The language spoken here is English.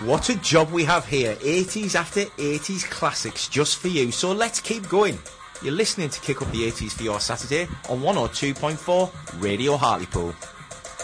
What a job we have here. 80s after 80s classics just for you. So let's keep going. You're listening to Kick Up the 80s for your Saturday on 102.4 Radio Hartlepool.